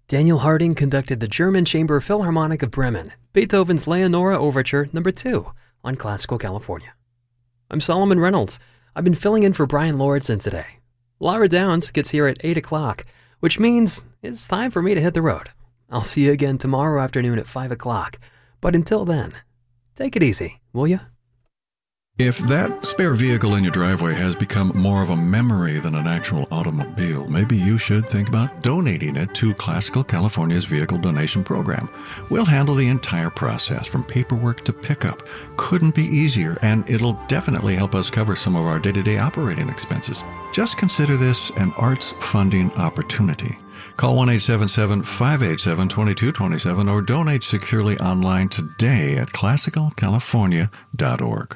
Daniel Harding conducted the German Chamber Philharmonic of Bremen, Beethoven's Leonora Overture No. 2 on Classical California. I'm Solomon Reynolds. I've been filling in for Brian Lordson today. Laura Downs gets here at 8 o'clock, which means it's time for me to hit the road. I'll see you again tomorrow afternoon at 5 o'clock. But until then, take it easy, will you? If that spare vehicle in your driveway has become more of a memory than an actual automobile, maybe you should think about donating it to Classical California's Vehicle Donation Program. We'll handle the entire process from paperwork to pickup. Couldn't be easier, and it'll definitely help us cover some of our day-to-day operating expenses. Just consider this an arts funding opportunity. Call 1-877-587-2227 or donate securely online today at classicalcalifornia.org.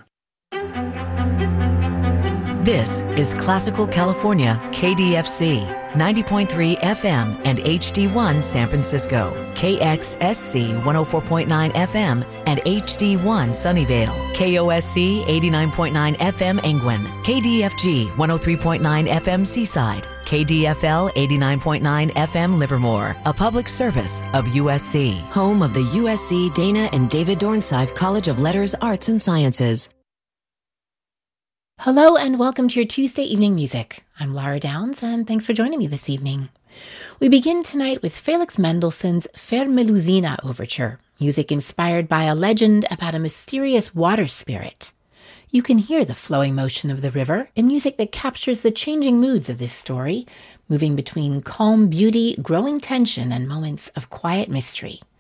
This is Classical California, KDFC, 90.3 FM and HD1 San Francisco, KXSC 104.9 FM and HD1 Sunnyvale, KOSC 89.9 FM Engwin, KDFG 103.9 FM Seaside, KDFL 89.9 FM Livermore, a public service of USC, home of the USC Dana and David Dornsife College of Letters, Arts and Sciences. Hello and welcome to your Tuesday evening music. I'm Laura Downs and thanks for joining me this evening. We begin tonight with Felix Mendelssohn's Vermelusina Overture, music inspired by a legend about a mysterious water spirit. You can hear the flowing motion of the river in music that captures the changing moods of this story, moving between calm beauty, growing tension, and moments of quiet mystery.